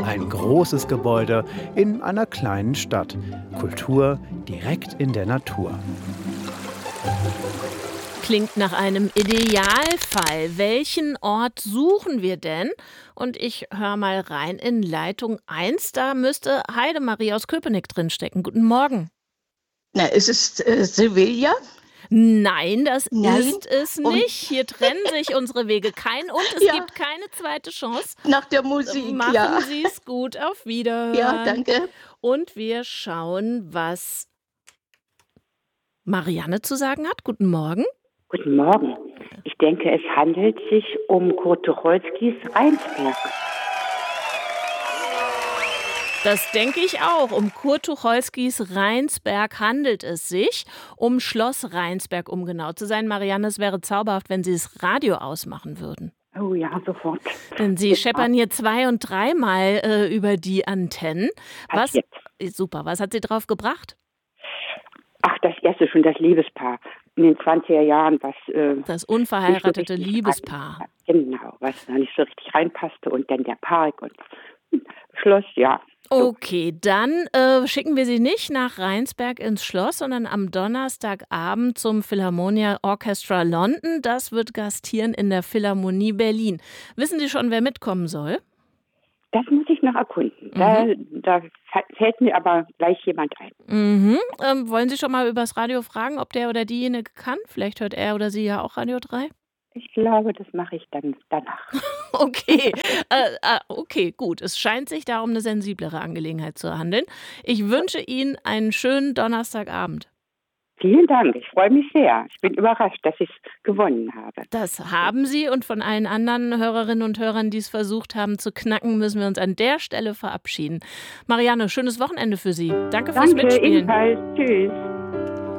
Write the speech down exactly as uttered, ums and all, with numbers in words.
Ein großes Gebäude in einer kleinen Stadt. Kultur direkt in der Natur. Klingt nach einem Idealfall. Welchen Ort suchen wir denn? Und ich höre mal rein in Leitung eins. Da müsste Heidemarie aus Köpenick drinstecken. Guten Morgen. Na, ist es äh, Sevilla? Nein, das Nein. ist es Und- nicht. Hier trennen sich unsere Wege. Kein und es Ja. gibt keine zweite Chance. Nach der Musik, Machen ja. Sie es gut. Auf Wiederhören. Ja, danke. Und wir schauen, was Marianne zu sagen hat. Guten Morgen. Guten Morgen. Ich denke, es handelt sich um Kurt Tucholskys Rheinsberg. Das denke ich auch. Um Kurt Tucholskys Rheinsberg handelt es sich. Um Schloss Rheinsberg, um genau zu sein. Marianne, es wäre zauberhaft, wenn Sie das Radio ausmachen würden. Oh ja, sofort. Denn Sie scheppern hier zwei- und dreimal äh, über die Antennen. Was, Passiert. super, was hat Sie drauf gebracht? Ach, das erste schon, das Liebespaar in den zwanziger Jahren, was äh, Das nicht unverheiratete so richtig Liebespaar. rein- Genau, was da nicht so richtig reinpasste und dann der Park und hm, Schloss, ja. Okay, dann äh, schicken wir Sie nicht nach Rheinsberg ins Schloss, sondern am Donnerstagabend zum Philharmonia Orchestra London. Das wird gastieren in der Philharmonie Berlin. Wissen Sie schon, wer mitkommen soll? Das muss ich noch erkunden. Da, da fällt mir aber gleich jemand ein. Mhm. Ähm, wollen Sie schon mal übers Radio fragen, ob der oder diejenige kann? Vielleicht hört er oder sie ja auch Radio drei. Ich glaube, das mache ich dann danach. Okay, äh, äh, okay, gut. Es scheint sich da um eine sensiblere Angelegenheit zu handeln. Ich wünsche Ihnen einen schönen Donnerstagabend. Vielen Dank, ich freue mich sehr. Ich bin überrascht, dass ich es gewonnen habe. Das haben Sie und von allen anderen Hörerinnen und Hörern, die es versucht haben zu knacken, müssen wir uns an der Stelle verabschieden. Marianne, schönes Wochenende für Sie. Danke fürs Danke, Mitspielen. ebenfalls. Tschüss.